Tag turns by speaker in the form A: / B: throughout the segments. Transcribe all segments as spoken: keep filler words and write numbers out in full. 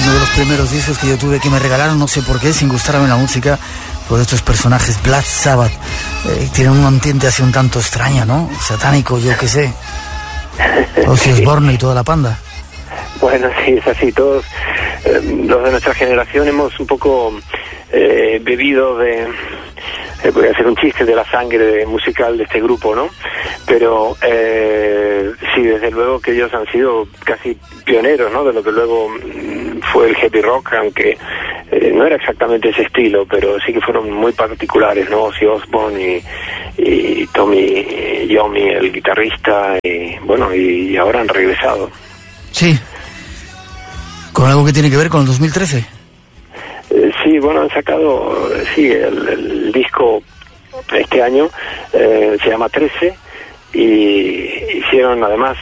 A: uno de los primeros discos que yo tuve que me regalaron, no sé por qué, sin gustarme la música, por estos personajes. Black Sabbath, eh, tienen un ambiente así un tanto extraño, ¿no? Satánico, yo qué sé. Ozzy Osbourne y toda la panda.
B: Bueno, sí, es así. Todos eh, los de nuestra generación hemos un poco eh, bebido de... Eh, voy a hacer un chiste de la sangre musical de este grupo, ¿no? Pero eh, sí, desde luego que ellos han sido casi pioneros, ¿no? De lo que luego mm, fue el heavy rock, aunque eh, no era exactamente ese estilo, pero sí que fueron muy particulares, ¿no? Ozzy Osbourne y, y Tommy Iommi, el guitarrista, y bueno, y, y ahora han regresado.
A: Sí. ¿Con algo que tiene que ver con el dos mil trece?
B: Eh, sí, bueno, han sacado, sí, el, el disco este año, eh, se llama trece, y hicieron además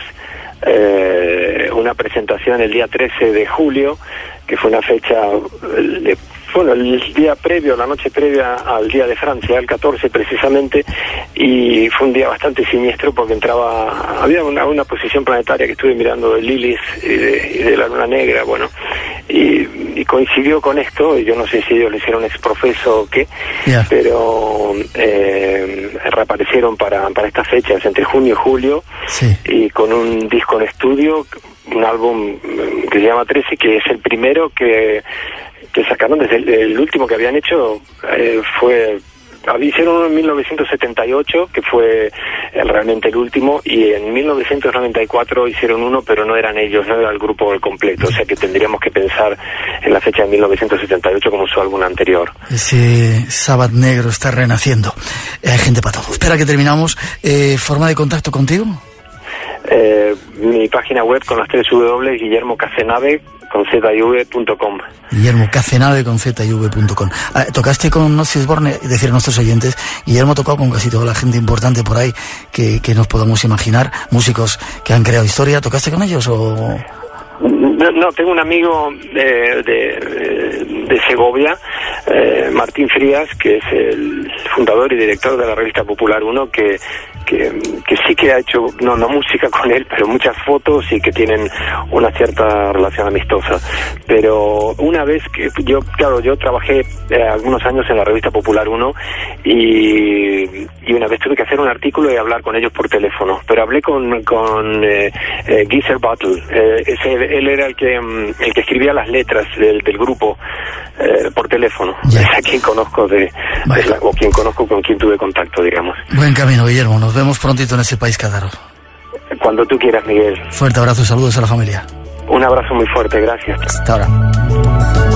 B: eh, una presentación el día trece de julio, que fue una fecha, de, bueno, el día previo, la noche previa al día de Francia, el catorce precisamente, y fue un día bastante siniestro porque entraba, había una, una posición planetaria que estuve mirando de Lilith y de, y de la luna negra, bueno, y, y coincidió con esto, y yo no sé si ellos le hicieron exprofeso o qué, yeah. pero eh, reaparecieron para, para estas fechas, entre junio y julio, sí. y con un disco en estudio, un álbum que se llama trece, que es el primero que, que sacaron desde el, el último que habían hecho, eh, fue... Hicieron uno en mil novecientos setenta y ocho, que fue el, realmente el último, y en mil novecientos noventa y cuatro hicieron uno, pero no eran ellos, no era el grupo al completo, o sea que tendríamos que pensar en la fecha de mil novecientos setenta y ocho como su álbum anterior.
A: Ese Sabbath negro está renaciendo. Hay eh, gente para todo. Espera que terminamos. Eh, ¿Forma de contacto contigo?
B: Eh, mi página web con las tres W, Guillermo Cazenave con z y v punto com.
A: Guillermo Cazenave con z y v punto com. Ah, tocaste con Ozzy Osbourne, es decir, a nuestros oyentes. Guillermo ha tocado con casi toda la gente importante por ahí que, que nos podamos imaginar, músicos que han creado historia. ¿Tocaste con ellos o...?
B: No, no, tengo un amigo de, de, de Segovia, eh, Martín Frías, que es el fundador y director de la revista Popular uno, que, que, que sí que ha hecho, no, no música con él, pero muchas fotos y que tienen una cierta relación amistosa. Pero una vez que yo, claro, yo trabajé eh, algunos años en la revista Popular uno y, y una vez tuve que hacer un artículo y hablar con ellos por teléfono. Pero hablé con, con eh, eh, Geezer Butler, eh, ese él era el que el que escribía las letras del, del grupo eh, por teléfono. Ya. Es a quien conozco de, vale. de la, o quien conozco con quien tuve contacto, digamos.
A: Buen camino, Guillermo. Nos vemos prontito en ese país cátaro.
B: Cuando tú quieras, Miguel.
A: Fuerte abrazo, saludos a la familia.
B: Un abrazo muy fuerte, gracias.
A: Hasta ahora.